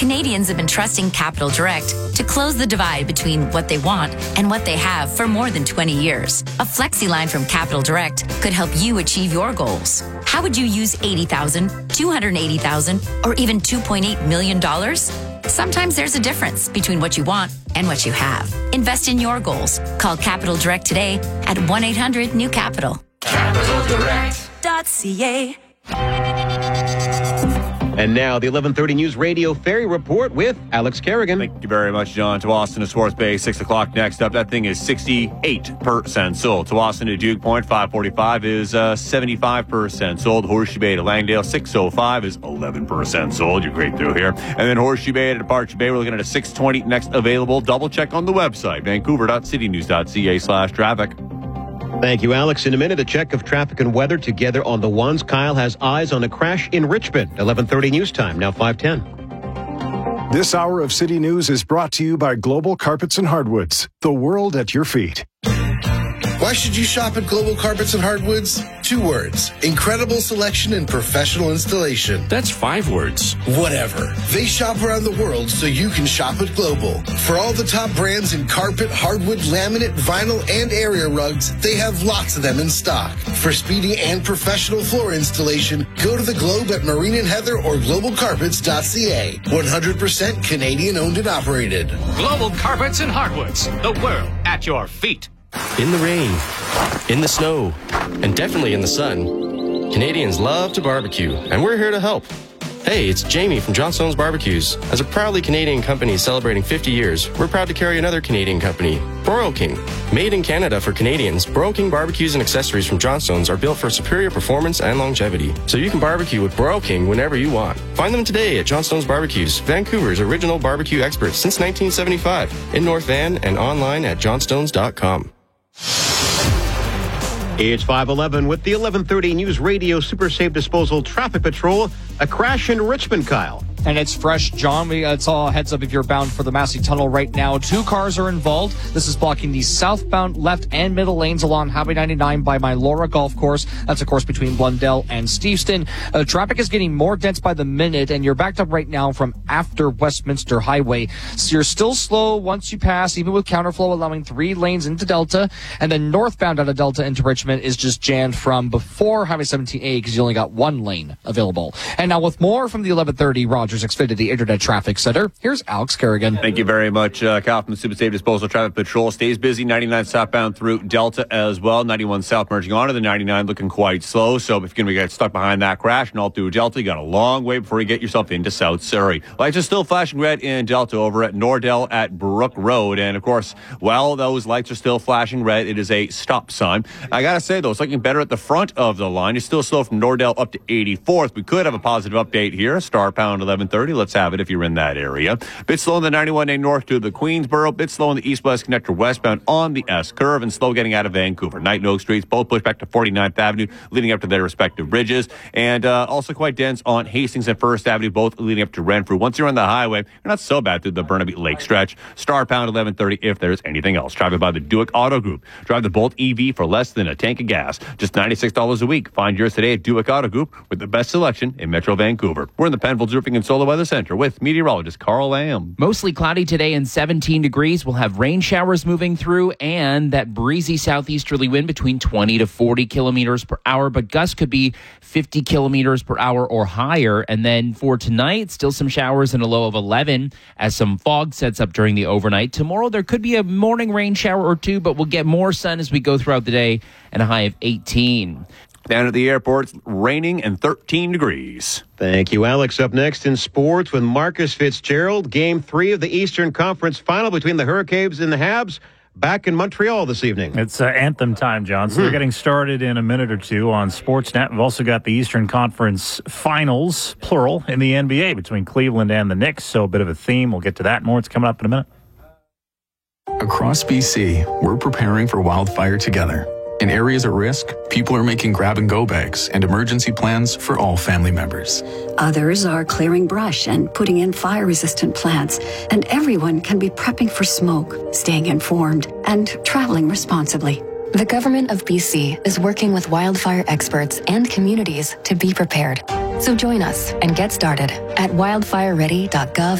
Canadians have been trusting Capital Direct to close the divide between what they want and what they have for more than 20 years. A flexi line from Capital Direct could help you achieve your goals. How would you use $80,000, $280,000, or even $2.8 million? Sometimes there's a difference between what you want and what you have. Invest in your goals. Call Capital Direct today at 1-800-NEW-CAPITAL. CapitalDirect.ca. And now the 11:30 News Radio Ferry Report with Alex Kerrigan. Thank you very much, John. Tawasin to Swartz Bay, 6 o'clock next up. That thing is 68% sold. Tawasin to Duke Point, 545 is 75% sold. Horseshoe Bay to Langdale, 605 is 11% sold. You're great through here. And then Horseshoe Bay to Departure Bay, we're looking at a 620 next available. Double check on the website, vancouver.citynews.ca/traffic. Thank you, Alex. In a minute, a check of traffic and weather together on the ones. Kyle has eyes on a crash in Richmond. 11:30 news time, now 5:10. This hour of City News is brought to you by Global Carpets and Hardwoods, the world at your feet. Why should you shop at Global Carpets and Hardwoods? 2 words. Incredible selection and professional installation. That's 5 words. Whatever. They shop around the world so you can shop at Global. For all the top brands in carpet, hardwood, laminate, vinyl, and area rugs, they have lots of them in stock. For speedy and professional floor installation, go to the Globe at Marine and Heather or globalcarpets.ca. 100% Canadian owned and operated. Global Carpets and Hardwoods, the world at your feet. In the rain, in the snow, and definitely in the sun, Canadians love to barbecue, and we're here to help. Hey, it's Jamie from Johnstone's Barbecues. As a proudly Canadian company celebrating 50 years, we're proud to carry another Canadian company, Broil King. Made in Canada for Canadians, Broil King barbecues and accessories from Johnstone's are built for superior performance and longevity, so you can barbecue with Broil King whenever you want. Find them today at Johnstone's Barbecues, Vancouver's original barbecue experts since 1975, in North Van and online at johnstones.com. It's 5:11 with the 11:30 News Radio Super Safe Disposal Traffic Patrol. A crash in Richmond, Kyle. And it's fresh, John. It's all heads up if you're bound for the Massey Tunnel right now. 2 cars are involved. This is blocking the southbound left and middle lanes along Highway 99 by Mylora Golf Course. That's, of course, between Blundell and Steveston. Traffic is getting more dense by the minute, and you're backed up right now from after Westminster Highway. So you're still slow once you pass, even with counterflow allowing 3 lanes into Delta. And then northbound out of Delta into Richmond is just jammed from before Highway 17A because you only got 1 lane available. And now with more from the 11:30 Rogers Xfinity Internet Traffic Center, here's Alex Kerrigan. Thank you very much, Kyle from the Super Safe Disposal Traffic Patrol. Stays busy, 99 southbound through Delta as well. 91 south merging onto the 99, looking quite slow. So if you're going to get stuck behind that crash and all through Delta, you got a long way before you get yourself into South Surrey. Lights are still flashing red in Delta over at Nordell at Brook Road. And of course, while those lights are still flashing red, it is a stop sign. I got to say, though, it's looking better at the front of the line. It's still slow from Nordell up to 84th. We could have a positive update here. Star pound 1130. Let's have it if you're in that area. Bit slow in the 91A north to the Queensboro. Bit slow in the east-west connector westbound on the S curve, and slow getting out of Vancouver. Knight and Oak Streets both pushed back to 49th Avenue, leading up to their respective bridges. And also quite dense on Hastings and First Avenue, both leading up to Renfrew. Once you're on the highway, you're not so bad through the Burnaby Lake stretch. Star pound 1130 if there's anything else. Drive it by the Duick Auto Group. Drive the Bolt EV for less than a tank of gas. Just $96 a week. Find yours today at Duick Auto Group with the best selection in Metro Vancouver. We're in the Penfolds Roofing and Solar Weather Center with meteorologist Carl Lamb. Mostly cloudy today and 17 degrees. We'll have rain showers moving through and that breezy southeasterly wind between 20 to 40 kilometers per hour, but gusts could be 50 kilometers per hour or higher. And then for tonight, still some showers and a low of 11 as some fog sets up during the overnight. Tomorrow, there could be a morning rain shower or 2, but we'll get more sun as we go throughout the day and a high of 18. Down at the airport, it's raining and 13 degrees. Thank you, Alex. Up next in sports with Marcus Fitzgerald. Game 3 of the Eastern Conference Final between the Hurricanes and the Habs. Back in Montreal this evening. It's anthem time, John. So we're getting started in a minute or two on Sportsnet. We've also got the Eastern Conference Finals, plural, in the NBA between Cleveland and the Knicks. So a bit of a theme. We'll get to that and more. It's coming up in a minute. Across BC, we're preparing for wildfire together. In areas at risk, people are making grab-and-go bags and emergency plans for all family members. Others are clearing brush and putting in fire-resistant plants. And everyone can be prepping for smoke, staying informed, and traveling responsibly. The Government of BC is working with wildfire experts and communities to be prepared. So join us and get started at wildfireready.gov.